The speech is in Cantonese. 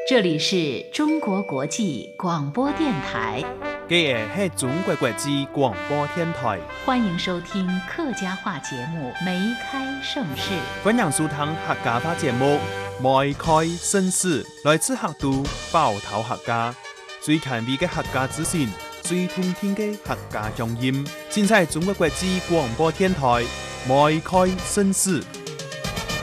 这里是中国国际广播电台， 这个是中国国际广播电台， 欢迎收听客家话节目《梅开盛世》。 欢迎收听客家话节目《梅开盛世》，来自客都包头客家，最权威的客家资讯，最通听的客家乡音，尽在中国国际广播电台《梅开盛世》。